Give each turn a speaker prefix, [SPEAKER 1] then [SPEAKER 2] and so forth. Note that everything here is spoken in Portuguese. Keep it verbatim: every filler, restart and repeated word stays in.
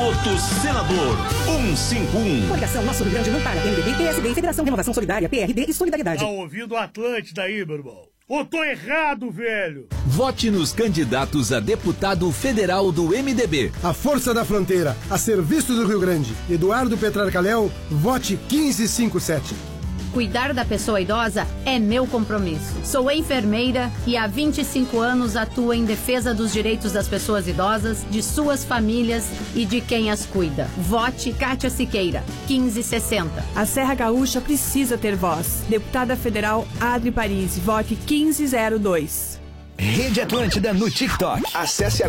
[SPEAKER 1] Voto Senador cento e cinquenta e um.
[SPEAKER 2] Coligação Nosso Rio Grande não para. M D B, P S D, Federação Renovação Solidária, P R D e Solidariedade.
[SPEAKER 3] Tá ouvindo o Atlântida aí, meu irmão? Ou tô errado, velho?
[SPEAKER 1] Vote nos candidatos a deputado federal do M D B.
[SPEAKER 4] A força da fronteira, a serviço do Rio Grande. Eduardo Petrarca-Leão, vote quinze cinquenta e sete.
[SPEAKER 5] Cuidar da pessoa idosa é meu compromisso. Sou enfermeira e há vinte e cinco anos atuo em defesa dos direitos das pessoas idosas, de suas famílias e de quem as cuida. Vote Kátia Siqueira, quinze sessenta.
[SPEAKER 6] A Serra Gaúcha precisa ter voz. Deputada Federal Adri Parisi, vote quinze zero dois.
[SPEAKER 7] Rede Atlântida no TikTok. Acesse